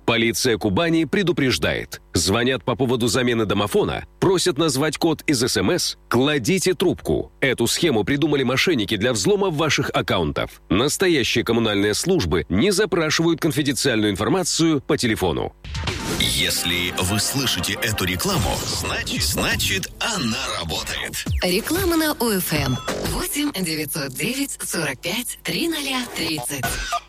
Полиция Кубани предупреждает. Звонят по поводу замены домофона, просят назвать код из СМС. Кладите трубку. Эту схему придумали мошенники для взлома ваших аккаунтов. Настоящие коммунальные службы не запрашивают конфиденциальную информацию по телефону. Если вы слышите эту рекламу, значит она работает. Реклама на ОФМ 8 909 45 3030.